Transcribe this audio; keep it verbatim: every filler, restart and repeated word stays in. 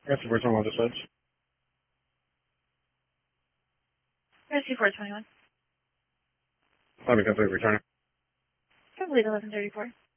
Rescue four twenty-one dispatch. Rescue four twenty-one. Let me come through, returning. Complete eleven thirty-four.